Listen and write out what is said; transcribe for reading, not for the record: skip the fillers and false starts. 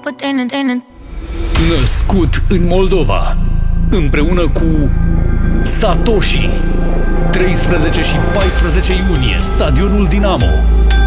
Născut în Moldova, împreună cu Satoshi. 13 și 14 iunie, Stadionul Dinamo.